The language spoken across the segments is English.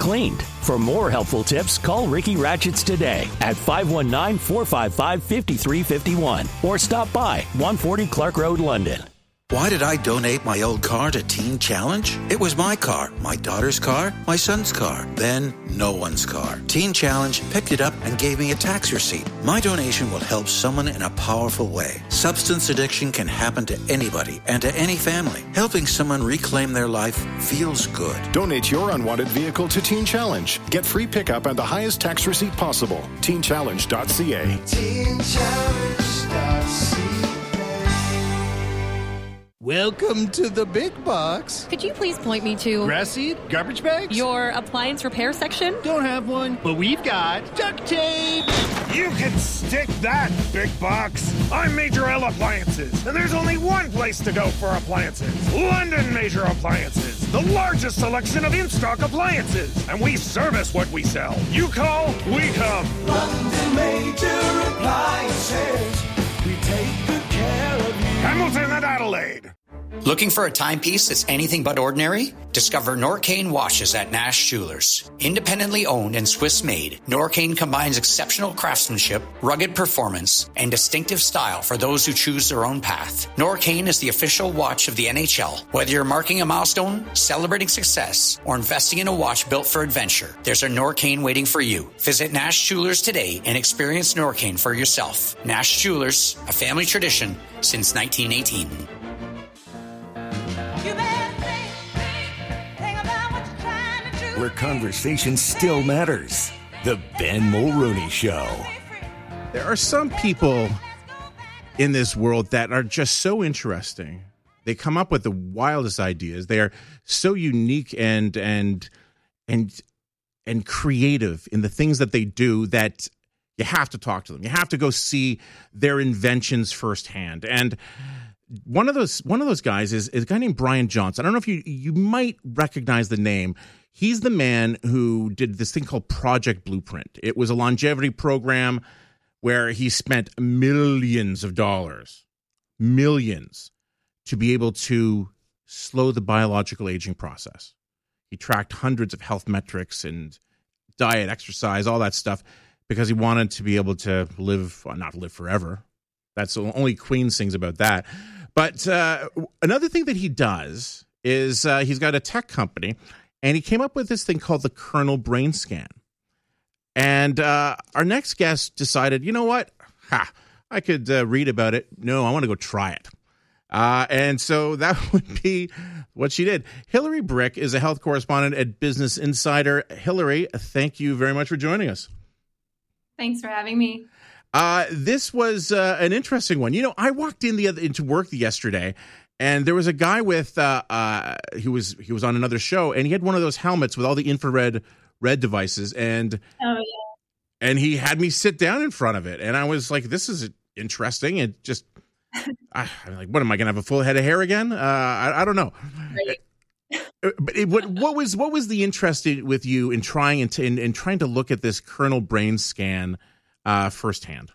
cleaned. For more helpful tips, call Ricky Ratchets today at 519-455-5351 or stop by 140 Clark Road, London. Why did I donate my old car to Teen Challenge? It was my car, my daughter's car, my son's car, then no one's car. Teen Challenge picked it up and gave me a tax receipt. My donation will help someone in a powerful way. Substance addiction can happen to anybody and to any family. Helping someone reclaim their life feels good. Donate your unwanted vehicle to Teen Challenge. Get free pickup and the highest tax receipt possible. TeenChallenge.ca. TeenChallenge.ca. Welcome to the big box. Could you please point me to Grass seed? Garbage bags? your appliance repair section? Don't have one, but we've got duct tape. You can stick that, big box. I'm Major L Appliances, and there's only one place to go for appliances. London Major Appliances, the largest selection of in-stock appliances. And we service what we sell. You call, we come. London Major Appliances. We take good care of you. Hamilton and Adelaide. Looking for a timepiece that's anything but ordinary? Discover Norcane watches at Nash Jewelers. Independently owned and Swiss-made, Norcane combines exceptional craftsmanship, rugged performance, and distinctive style for those who choose their own path. Norcane is the official watch of the NHL. Whether you're marking a milestone, celebrating success, or investing in a watch built for adventure, there's a Norcane waiting for you. Visit Nash Jewelers today and experience Norcane for yourself. Nash Jewelers, a family tradition since 1918. Where conversation still matters. The Ben Mulroney Show. There are some people in this world that are just so interesting. They come up with the wildest ideas. They are so unique and creative in the things that they do that you have to talk to them. You have to go see their inventions firsthand. And one of those guys is a guy named Brian Johnson. I don't know if you might recognize the name. He's the man who did this thing called Project Blueprint. It was a longevity program where he spent millions of dollars, millions, to be able to slow the biological aging process. He tracked hundreds of health metrics and diet, exercise, all that stuff, because he wanted to be able to not live forever. That's only Queen sings about that. But another thing that he does is he's got a tech company, and he came up with this thing called the Kernel Brain Scan. And our next guest decided, you know what? I could read about it. No, I want to go try it. And so that would be what she did. Hillary Brick is a health correspondent at Business Insider. Hillary, thank you very much for joining us. Thanks for having me. This was an interesting one. You know, I walked into work yesterday, and there was a guy with he was on another show, and he had one of those helmets with all the infrared devices, and and he had me sit down in front of it, and I was like, "This is interesting." And just, I'm like, "What am I going to have a full head of hair again?" I don't know. Right. But what was the interest with you in trying to look at this Kernel Brain Scan firsthand?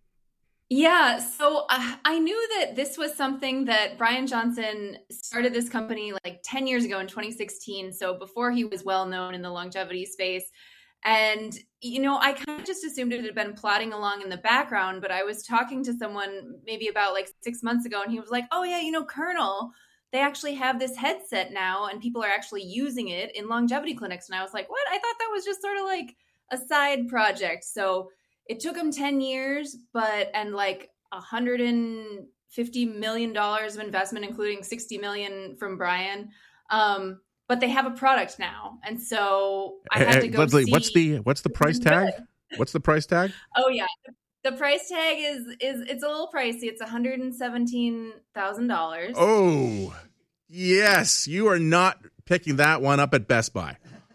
Yeah, so I knew that this was something that Brian Johnson started this company like 10 years ago in 2016. So before he was well known in the longevity space. And, you know, I kind of just assumed it had been plodding along in the background, but I was talking to someone maybe about like 6 months ago, and he was like, oh yeah, you know, Kernel, they actually have this headset now and people are actually using it in longevity clinics. And I was like, what? I thought that was just sort of like a side project. So it took them 10 years, and like $150 million of investment, including $60 million from Brian. But they have a product now. And so I had to go Leslie, see. what's the price tag? What's the price tag? Oh yeah. The price tag is it's a little pricey. It's $117,000. Oh, yes. You are not picking that one up at Best Buy.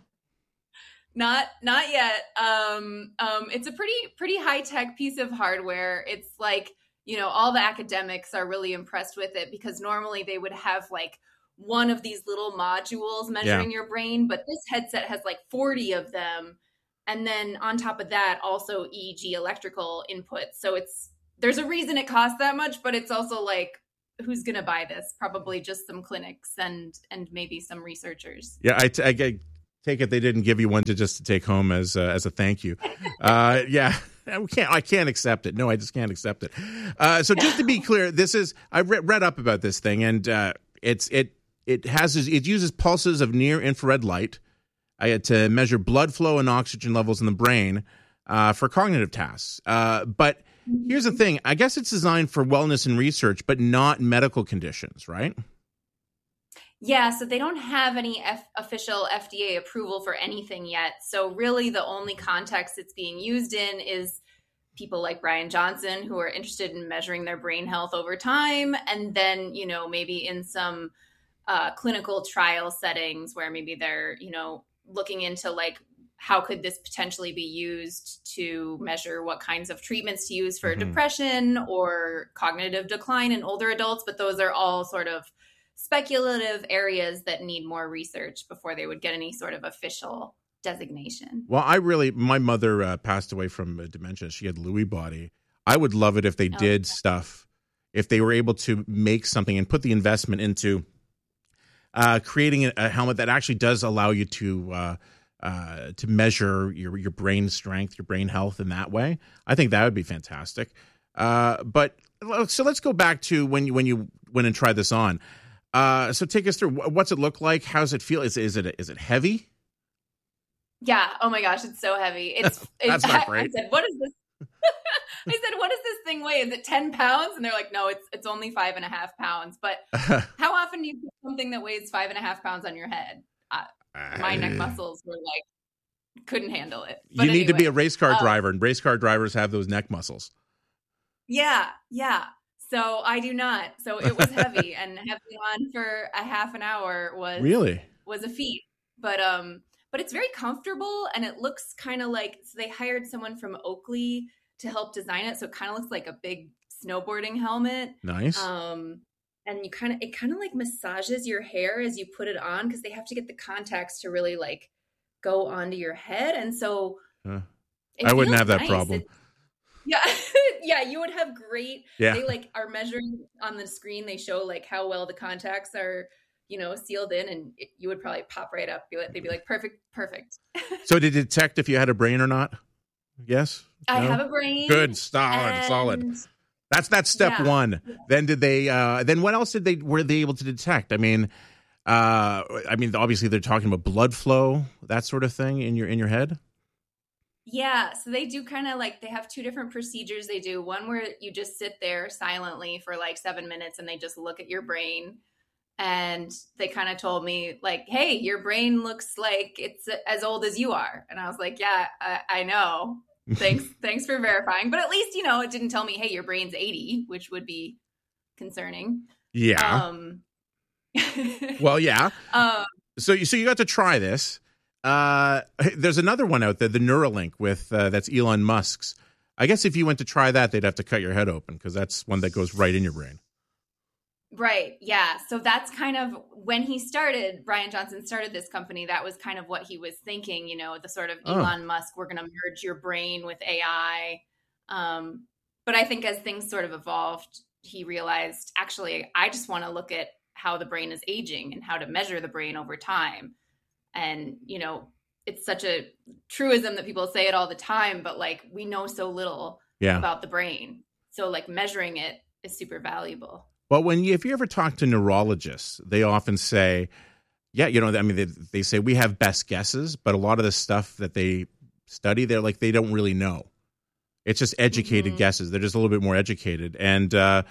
Not yet. It's a pretty high tech piece of hardware. It's like, you know, all the academics are really impressed with it because normally they would have like one of these little modules measuring your brain, but this headset has like 40 of them. And then on top of that, also EEG electrical input. So there's a reason it costs that much, but it's also like, who's going to buy this? Probably just some clinics and maybe some researchers. Yeah, I Take it they didn't give you one to take home as a thank you. Yeah. I can't accept it. No, I just can't accept it. So just to be clear, I read up about this thing, and it uses pulses of near infrared light to measure blood flow and oxygen levels in the brain for cognitive tasks. But here's the thing: I guess it's designed for wellness and research, but not medical conditions, right? Yeah, so they don't have any official FDA approval for anything yet. So really the only context it's being used in is people like Brian Johnson who are interested in measuring their brain health over time. And then, maybe in some clinical trial settings where maybe they're, looking into like, how could this potentially be used to measure what kinds of treatments to use for depression or cognitive decline in older adults. But those are all sort of speculative areas that need more research before they would get any sort of official designation. Well, my mother passed away from dementia. She had Lewy body. I would love it if they did stuff, if they were able to make something and put the investment into creating a helmet that actually does allow you to measure your brain strength, your brain health in that way. I think that would be fantastic. But so let's go back to when you went and tried this on. So take us through, what's it look like? How's it feel? Is it heavy? Yeah. Oh my gosh, it's so heavy. That's not great. I said, what is this? I said, what does this thing weigh? Is it 10 pounds? And they're like, no, it's only 5.5 pounds. But how often do you put something that weighs 5.5 pounds on your head? My neck muscles were like, couldn't handle it. But you need to be a race car driver, and race car drivers have those neck muscles. Yeah. So I do not. So it was heavy, and having on for a half an hour was a feat. But it's very comfortable, and it looks kind of like, so they hired someone from Oakley to help design it. So it kind of looks like a big snowboarding helmet. Nice. And it kind of like massages your hair as you put it on, because they have to get the contacts to really like go onto your head. And so I wouldn't have that problem. Yeah, you would have great. Yeah. They like are measuring on the screen. They show like how well the contacts are, sealed in, and you would probably pop right up. They'd be like, perfect. So did it detect if you had a brain or not? Yes. I have a brain. Good, solid. That's step one. Then did they? Then what else were they able to detect? I mean, obviously they're talking about blood flow, that sort of thing in your head. Yeah, so they do kind of like, they have two different procedures they do. One where you just sit there silently for like 7 minutes and they just look at your brain. And they kind of told me like, hey, your brain looks like it's as old as you are. And I was like, yeah, I know. Thanks for verifying. But at least, it didn't tell me, hey, your brain's 80, which would be concerning. Yeah. Well, yeah. So you got to try this. There's another one out there, the Neuralink with that's Elon Musk's. I guess if you went to try that, they'd have to cut your head open, because that's one that goes right in your brain. Right. Yeah. So that's kind of when Brian Johnson started this company, that was kind of what he was thinking, the sort of Elon Musk, we're going to merge your brain with AI. But I think as things sort of evolved, he realized, actually, I just want to look at how the brain is aging and how to measure the brain over time. And, it's such a truism that people say it all the time, but like, we know so little about the brain. So like measuring it is super valuable. Well, if you ever talk to neurologists, they often say, they say we have best guesses, but a lot of the stuff that they study, they're like, they don't really know. It's just educated guesses. They're just a little bit more educated. And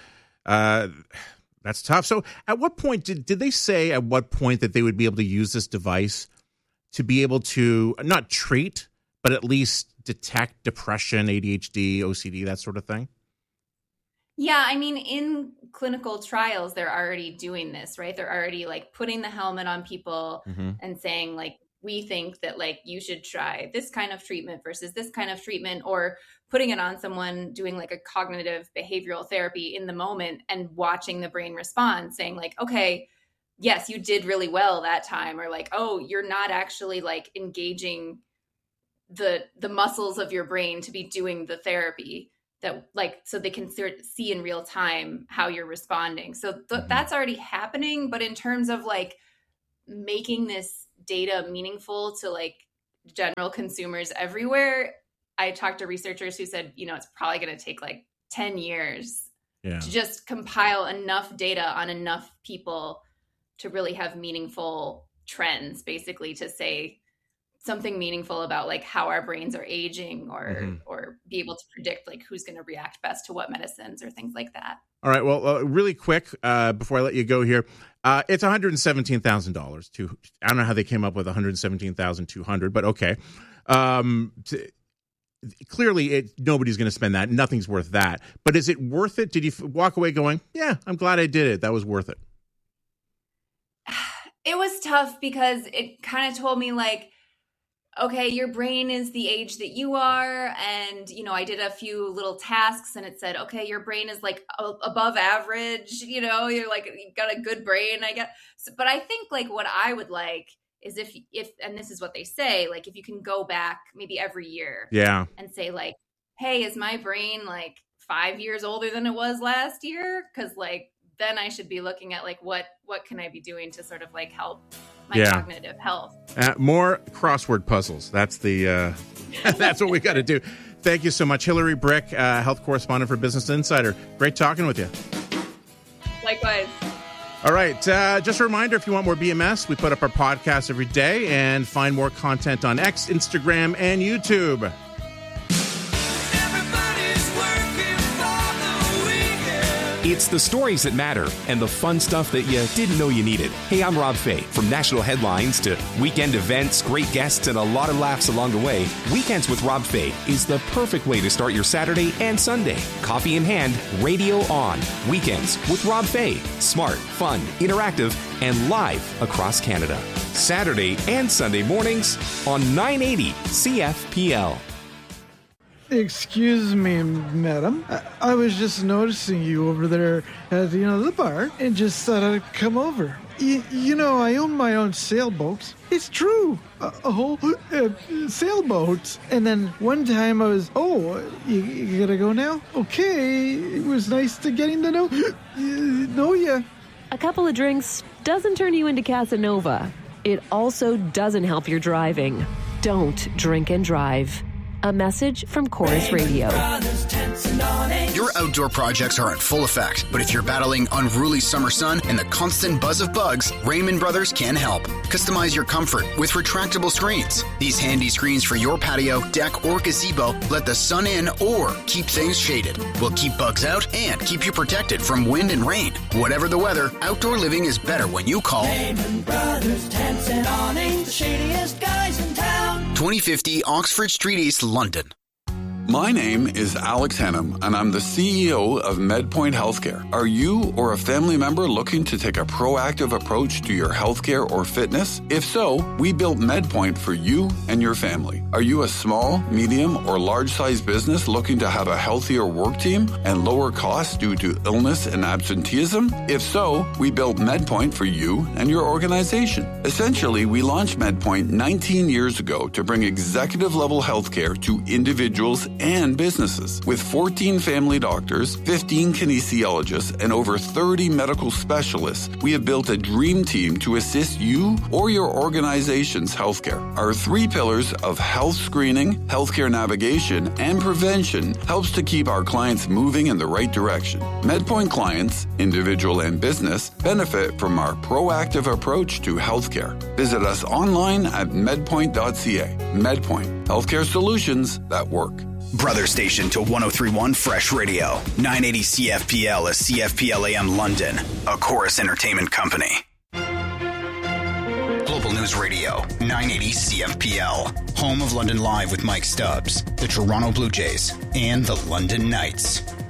that's tough. So at what point did they say at what point that they would be able to use this device to be able to not treat, but at least detect depression, ADHD, OCD, that sort of thing? Yeah, I mean, in clinical trials, they're already doing this, right? They're already like putting the helmet on people and saying like, we think that like you should try this kind of treatment versus this kind of treatment, or putting it on someone doing like a cognitive behavioral therapy in the moment and watching the brain respond, saying like, okay, yes, you did really well that time, or like, oh, you're not actually like engaging the muscles of your brain to be doing the therapy. That like, so they can see in real time how you're responding. So that's already happening. But in terms of like making this data meaningful to like general consumers everywhere, I talked to researchers who said, it's probably going to take like 10 years to just compile enough data on enough people to really have meaningful trends, basically to say something meaningful about like how our brains are aging or be able to predict like who's going to react best to what medicines or things like that. All right. Well, really quick, before I let you go here, it's $117,000 I don't know how they came up with $117,200, but okay. Clearly, nobody's going to spend that. Nothing's worth that. But is it worth it? Did you walk away going, yeah, I'm glad I did it. That was worth it? It was tough because it kind of told me like, okay, your brain is the age that you are. And, I did a few little tasks and it said, okay, your brain is like above average, you're like, you've got a good brain, I guess. But I think like what I would like is if, and this is what they say, like if you can go back maybe every year and say like, hey, is my brain like 5 years older than it was last year? Cause like, then I should be looking at like, what can I be doing to sort of like help my cognitive health. More crossword puzzles. That's the that's what we got to do. Thank you so much, Hillary Brick, health correspondent for Business Insider. Great talking with you. Likewise. All right. Just a reminder, if you want more BMS, we put up our podcast every day and find more content on X, Instagram, and YouTube. It's the stories that matter and the fun stuff that you didn't know you needed. Hey, I'm Rob Fay. From national headlines to weekend events, great guests, and a lot of laughs along the way, Weekends with Rob Fay is the perfect way to start your Saturday and Sunday. Coffee in hand, radio on. Weekends with Rob Fay. Smart, fun, interactive, and live across Canada. Saturday and Sunday mornings on 980 CFPL. Excuse me, madam. I was just noticing you over there at, the bar and just thought I'd come over. I own my own sailboat. It's true. A whole sailboat. And then one time I was, you gotta go now? Okay. It was nice to getting to know you. A couple of drinks doesn't turn you into Casanova. It also doesn't help your driving. Don't drink and drive. A message from Chorus Radio. Your outdoor projects are in full effect, but if you're battling unruly summer sun and the constant buzz of bugs, Raymond Brothers can help. Customize your comfort with retractable screens. These handy screens for your patio, deck, or gazebo let the sun in or keep things shaded. Will keep bugs out and keep you protected from wind and rain. Whatever the weather, outdoor living is better when you call Raymond Brothers Tents and Awnings, the shadiest guys in town. 2050 Oxford Street East, London. My name is Alex Hennum, and I'm the CEO of MedPoint Healthcare. Are you or a family member looking to take a proactive approach to your healthcare or fitness? If so, we built MedPoint for you and your family. Are you a small, medium, or large-sized business looking to have a healthier work team and lower costs due to illness and absenteeism? If so, we built MedPoint for you and your organization. Essentially, we launched MedPoint 19 years ago to bring executive-level healthcare to individuals and businesses. With 14 family doctors, 15 kinesiologists, and over 30 medical specialists, we have built a dream team to assist you or your organization's healthcare. Our 3 pillars of health screening, healthcare navigation, and prevention helps to keep our clients moving in the right direction. MedPoint clients, individual and business, benefit from our proactive approach to healthcare. Visit us online at medpoint.ca. MedPoint, healthcare solutions that work. Brother station to 103.1 Fresh Radio. 980 CFPL is CFPL AM London, a Chorus Entertainment company. Global News Radio, 980 CFPL. Home of London Live with Mike Stubbs, the Toronto Blue Jays, and the London Knights.